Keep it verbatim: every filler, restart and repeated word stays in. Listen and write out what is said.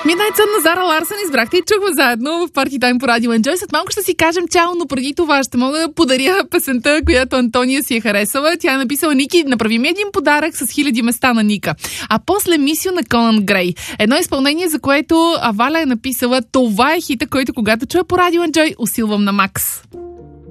Midnight Sun на Зара Ларсън избрахте и чухме заедно в Party Time по Радио Enjoy. След малко ще си кажем чао, но преди това ще мога да подаря песента, която Антония си е харесала. Тя е написала: Ники, направи ми един подарък с хиляди места на Ника. А после Мисио на Конан Грей. Едно изпълнение, за което Валя е написала: това е хита, който когато чуя по Радио Enjoy, усилвам на макс.